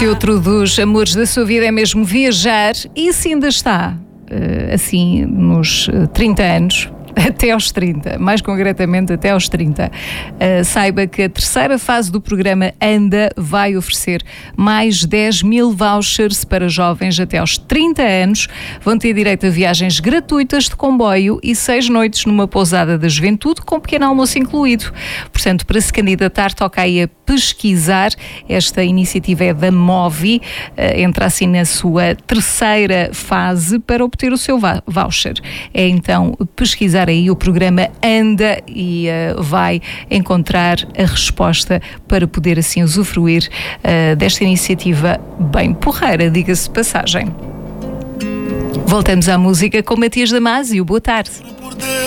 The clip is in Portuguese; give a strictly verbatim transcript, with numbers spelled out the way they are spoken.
Se outro dos amores da sua vida é mesmo viajar, e se ainda está assim nos trinta anos, até aos trinta, mais concretamente até aos trinta. Uh, saiba que a terceira fase do programa Anda vai oferecer mais dez mil vouchers para jovens até aos trinta anos. Vão ter direito a viagens gratuitas de comboio e seis noites numa pousada da juventude com pequeno almoço incluído. Portanto, para se candidatar, toca aí a pesquisar. Esta iniciativa é da Movi. Uh, entra assim na sua terceira fase para obter o seu voucher. É então pesquisar aí o programa Anda e uh, vai encontrar a resposta para poder assim usufruir uh, desta iniciativa bem porreira, diga-se de passagem. Voltamos à música com Matias Damasio. Boa tarde.